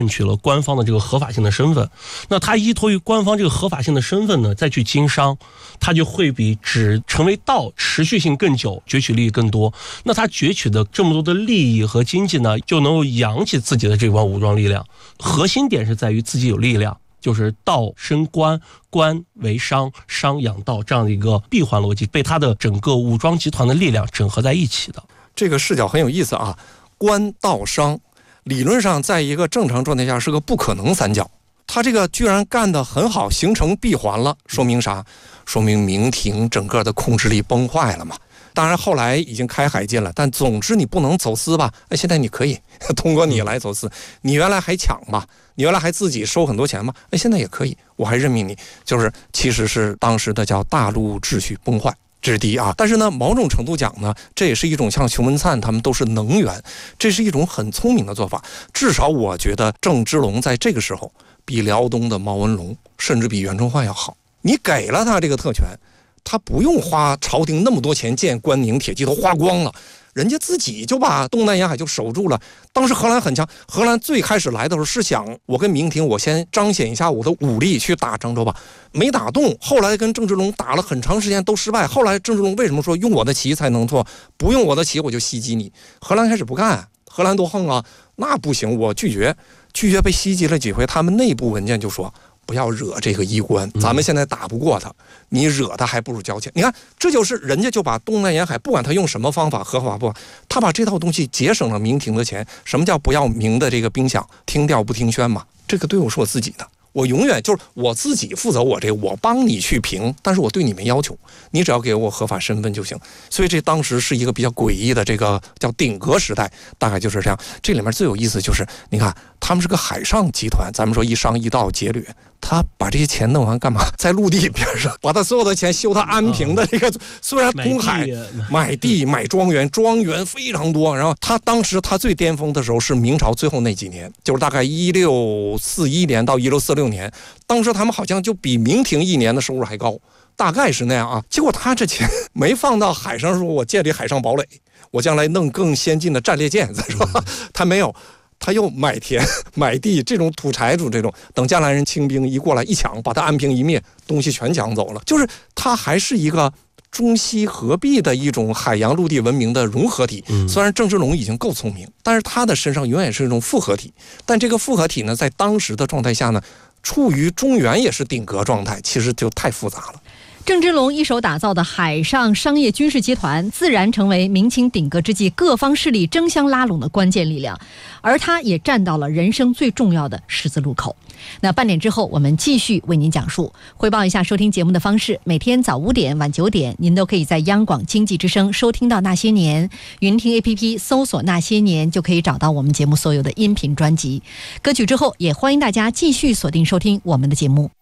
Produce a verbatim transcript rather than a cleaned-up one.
争取了官方的这个合法性的身份。那他依托于官方这个合法性的身份呢，再去经商，他就会比只成为道持续性更久，攫取利益更多。那他攫取的这么多的利益和经济呢，就能够养起自己的这帮武装力量。核心点是在于自己有力量，就是道生官，官为商，商养道，这样的一个闭环逻辑被他的整个武装集团的力量整合在一起的。 这个视角很有意思啊，官道商理论上在一个正常状态下是个不可能三角，他这个居然干得很好，形成闭环了，说明啥？说明明廷整个的控制力崩坏了嘛。当然后来已经开海禁了，但总之你不能走私吧？哎，现在你可以通过你来走私，你原来还抢吧？你原来还自己收很多钱吗？哎，现在也可以，我还任命你，就是其实是当时的叫大陆秩序崩坏。这是第一啊，但是呢，某种程度讲呢，这也是一种像熊文灿他们都是能源，这是一种很聪明的做法。至少我觉得郑芝龙在这个时候比辽东的毛文龙，甚至比袁崇焕要好。你给了他这个特权，他不用花朝廷那么多钱建关宁铁骑，都花光了，人家自己就把东南沿海就守住了。当时荷兰很强，荷兰最开始来的时候是想，我跟明廷我先彰显一下我的武力去打漳州吧，没打动。后来跟郑芝龙打了很长时间都失败。后来郑芝龙为什么说用我的旗才能做，不用我的旗我就袭击你？荷兰开始不干，荷兰多横啊，那不行，我拒绝，拒绝被袭击了几回，他们内部文件就说，不要惹这个衣冠，咱们现在打不过他，你惹他还不如交钱。你看，这就是人家就把东南沿海，不管他用什么方法，合法不，他把这套东西节省了明廷的钱。什么叫不要明的这个兵饷，听调不听宣嘛？这个队伍是我自己的，我永远就是我自己负责我这个，我帮你去评，但是我对你没要求，你只要给我合法身份就行。所以这当时是一个比较诡异的这个叫鼎革时代，大概就是这样。这里面最有意思就是，你看他们是个海上集团，咱们说一商一道劫掠，他把这些钱弄完干嘛？在陆地边上把他所有的钱修他安平的这个，虽然公海买地买庄园，庄园非常多。然后他当时他最巅峰的时候是明朝最后那几年，就是大概一六四一年到一六四六年，当时他们好像就比明廷一年的收入还高，大概是那样啊。结果他这钱没放到海上，说我建立海上堡垒，我将来弄更先进的战列舰，是吧？他没有。他又买田买地，这种土财主这种，等加兰人清兵一过来一抢，把他安平一灭，东西全抢走了。就是他还是一个中西合璧的一种海洋陆地文明的融合体。虽然郑芝龙已经够聪明，但是他的身上永远是一种复合体。但这个复合体呢，在当时的状态下呢，处于中原也是鼎革状态，其实就太复杂了。 郑芝龙一手打造的海上商业军事集团，自然成为明清鼎革之际各方势力争相拉拢的关键力量，而他也站到了人生最重要的十字路口。那半点之后，我们继续为您讲述。汇报一下收听节目的方式：每天早五点、晚九点，您都可以在央广经济之声收听到《那些年》，云听 A P P 搜索《那些年》就可以找到我们节目所有的音频专辑。歌曲之后，也欢迎大家继续锁定收听我们的节目。